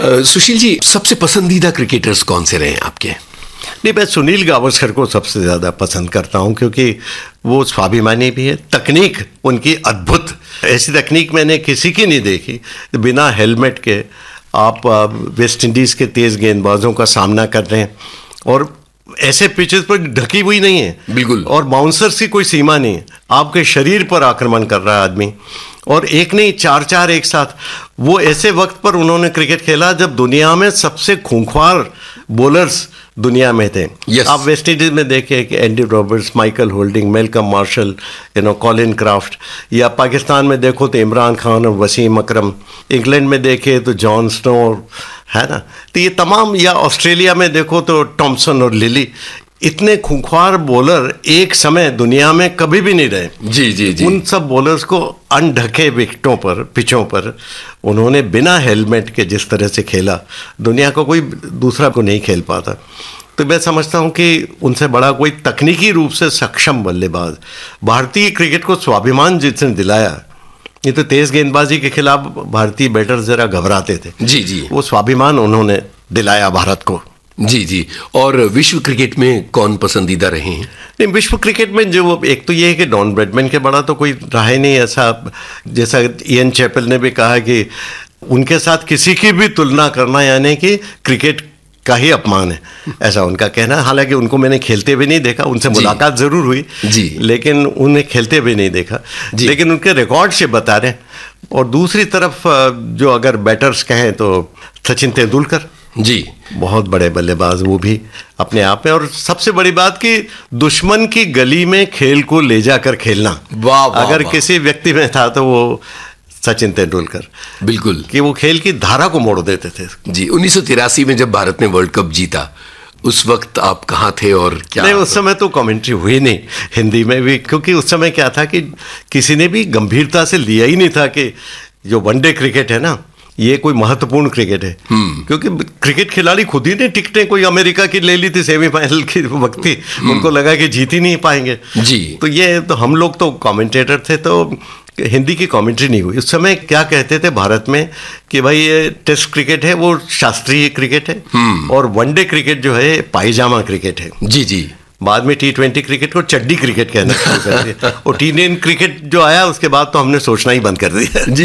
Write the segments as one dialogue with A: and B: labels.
A: सुशील जी, सबसे पसंदीदा क्रिकेटर्स कौन से रहे हैं आपके?
B: नहीं, मैं सुनील गावस्कर को सबसे ज़्यादा पसंद करता हूं, क्योंकि वो स्वाभिमानी भी है। तकनीक उनकी अद्भुत, ऐसी तकनीक मैंने किसी की नहीं देखी। बिना हेलमेट के आप वेस्ट इंडीज़ के तेज़ गेंदबाजों का सामना कर रहे हैं, और ऐसे पिचेस पर ढकी हुई नहीं है
A: बिल्कुल,
B: और बाउंसर्स की कोई सीमा नहीं है। आपके शरीर पर आक्रमण कर रहा है आदमी, और एक नहीं, चार चार एक साथ। वो ऐसे वक्त पर उन्होंने क्रिकेट खेला जब दुनिया में सबसे खूंखार बॉलर्स दुनिया में थे।
A: yes.
B: आप वेस्ट इंडीज में देखें कि Andy Roberts, Michael holding, Malcolm martial, Colin craft, या पाकिस्तान में देखो तो इमरान खान और वसीम अकरम, इंग्लैंड में देखे तो जॉन स्नो, है ना, तो ये तमाम, या ऑस्ट्रेलिया में देखो तो टॉमसन और लिली। इतने खूंखार बॉलर एक समय दुनिया में कभी भी नहीं रहे।
A: जी जी जी।
B: उन सब बॉलर्स को अनढके विकेटों पर, पिचों पर उन्होंने बिना हेलमेट के जिस तरह से खेला, दुनिया को कोई दूसरा को नहीं खेल पाता। तो मैं समझता हूं कि उनसे बड़ा कोई तकनीकी रूप से सक्षम बल्लेबाज, भारतीय क्रिकेट को स्वाभिमान जिसने दिलाया। ये तो तेज गेंदबाजी के खिलाफ भारतीय बैटर जरा घबराते थे।
A: जी जी।
B: वो स्वाभिमान उन्होंने दिलाया भारत को।
A: जी जी। और विश्व क्रिकेट में कौन पसंदीदा रहे हैं?
B: नहीं, विश्व क्रिकेट में जो एक तो ये है कि डॉन ब्रैडमैन के बड़ा तो कोई रहा ही नहीं ऐसा। जैसा इयन चैपल ने भी कहा कि उनके साथ किसी की भी तुलना करना यानी कि क्रिकेट का ही अपमान है, ऐसा उनका कहना। हालांकि उनको मैंने खेलते भी नहीं देखा, उनसे मुलाकात ज़रूर हुई जी, लेकिन उन्हें खेलते भी नहीं देखा, लेकिन उनके रिकॉर्ड से बता रहे हैं। और दूसरी तरफ जो अगर बैटर्स कहें तो सचिन तेंदुलकर
A: जी,
B: बहुत बड़े बल्लेबाज वो भी अपने आप में। और सबसे बड़ी बात कि दुश्मन की गली में खेल को ले जाकर खेलना,
A: वाह वाह,
B: अगर
A: वाह।
B: किसी व्यक्ति में था तो वो सचिन तेंदुलकर,
A: बिल्कुल,
B: कि वो खेल की धारा को मोड़ देते थे।
A: जी। 1983 में जब भारत ने वर्ल्ड कप जीता, उस वक्त आप कहाँ थे और क्या?
B: नहीं, उस समय तो कमेंट्री हुई नहीं हिंदी में भी, क्योंकि उस समय क्या था कि किसी ने भी गंभीरता से लिया ही नहीं था कि जो वनडे क्रिकेट है ना, ये कोई महत्वपूर्ण क्रिकेट है। क्योंकि क्रिकेट खिलाड़ी खुद ही ने टिकटें कोई अमेरिका की ले ली थी सेमीफाइनल की वक्त थी, उनको लगा कि जीत ही नहीं पाएंगे
A: जी।
B: तो ये तो हम लोग तो कमेंटेटर थे, तो हिंदी की कमेंट्री नहीं हुई। उस समय क्या कहते थे भारत में कि भाई ये टेस्ट क्रिकेट है वो शास्त्रीय क्रिकेट है, और वनडे क्रिकेट जो है पायजामा क्रिकेट है।
A: जी जी।
B: बाद में T20 क्रिकेट को चड्डी क्रिकेट कहना शुरू कर दिया, और T10 क्रिकेट जो आया उसके बाद तो हमने सोचना ही बंद कर दिया।
A: जी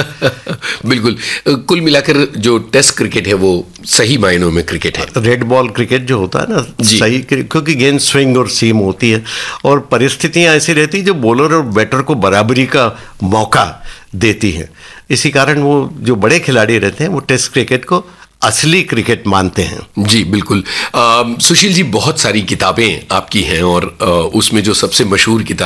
A: बिल्कुल। कुल मिलाकर जो टेस्ट क्रिकेट है वो सही मायनों में क्रिकेट है।
B: रेड बॉल क्रिकेट जो होता है ना, सही, क्योंकि गेंद स्विंग और सीम होती है, और परिस्थितियां ऐसी रहती है जो बॉलर और बैटर को बराबरी का मौका देती हैं। इसी कारण वो जो बड़े खिलाड़ी रहते हैं वो टेस्ट क्रिकेट को असली क्रिकेट मानते हैं।
A: जी बिल्कुल। सुशील जी, बहुत सारी किताबें आपकी हैं, और उसमें जो सबसे मशहूर किताब